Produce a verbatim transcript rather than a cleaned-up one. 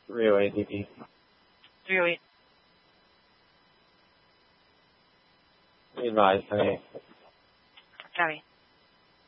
three oh eight D P. three oh eight. Be advised, honey. Copy.